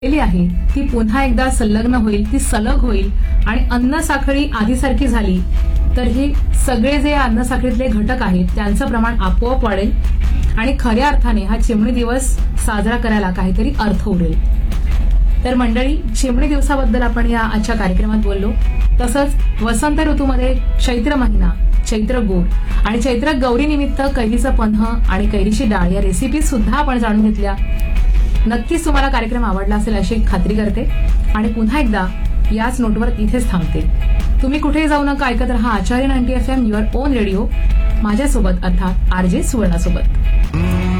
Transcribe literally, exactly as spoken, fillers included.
केली आहे ती पुन्हा एकदा संलग्न होईल, ती सलग होईल आणि अन्न साखळी आधीसारखी झाली तर हे सगळे जे अन्न साखळीतले घटक आहेत त्यांचं प्रमाण आपोआप वाढेल आणि खऱ्या अर्थाने हा चिमणी दिवस साजरा करायला काहीतरी अर्थ उरेल. तर मंडळी, चिमणी दिवसाबद्दल आपण या आजच्या कार्यक्रमात बोललो. तसंच वसंत ऋतूमध्ये चैत्र महिना, चैत्र गोड आणि चैत्र गौरी निमित्त कैरीचं पन्ह आणि कैरीची डाळ या रेसिपी सुद्धा आपण जाणून घेतल्या. नक्कीच तुम्हाला कार्यक्रम आवडला असेल अशी खात्री करते आणि पुन्हा एकदा याच नोटवर इथेच थांबते. तुम्ही कुठेही जाऊ नका, ऐकत रहा आचार्य ninety F M, your on radio, माझ्यासोबत अर्थात आरजे सुवर्णासोबत.